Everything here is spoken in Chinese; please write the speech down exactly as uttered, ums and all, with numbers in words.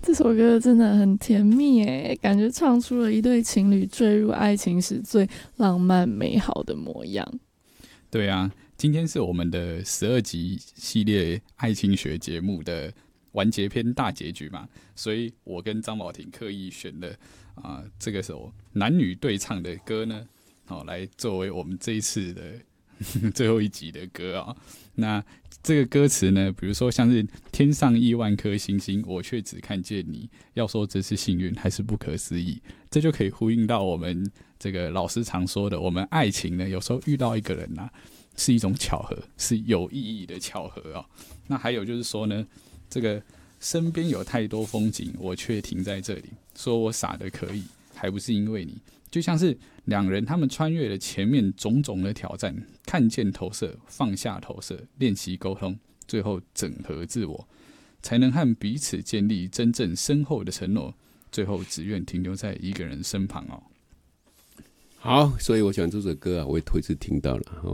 这首歌真的很甜蜜耶，感觉唱出了一对情侣坠入爱情时最浪漫美好的模样。 对啊，今天是我们的十二集系列爱情学节目的完结篇大结局嘛，所以我跟张宝婷刻意选了啊、呃、这个首男女对唱的歌呢，好、哦、来作为我们这一次的最后一集的歌啊。那这个歌词呢，比如说像是天上亿万颗星星，我却只看见你，要说这是幸运还是不可思议，这就可以呼应到我们这个老师常说的，我们爱情呢，有时候遇到一个人啊，是一种巧合，是有意义的巧合啊。那还有就是说呢，这个身边有太多风景，我却停在这里，说我傻得可以，还不是因为你。就像是两人他们穿越了前面种种的挑战，看见投射，放下投射，练习沟通，最后整合自我，才能和彼此建立真正深厚的承诺，最后只愿停留在一个人身旁哦。 好，所以我想这首歌啊，我也头一次听到了。